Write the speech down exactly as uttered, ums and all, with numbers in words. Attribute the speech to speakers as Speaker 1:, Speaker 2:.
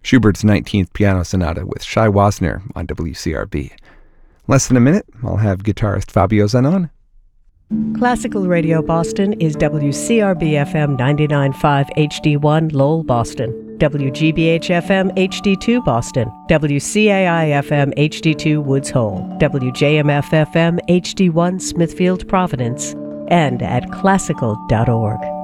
Speaker 1: Schubert's nineteenth Piano Sonata with Shai Wasner on W C R B. Less than a minute, I'll have guitarist Fabio Zanon.
Speaker 2: Classical Radio Boston is W C R B F M ninety-nine point five H D one Lowell, Boston, W G B H F M H D two Boston, W C A I F M H D two Woods Hole, W J M F F M H D one Smithfield, Providence, and at classical dot org.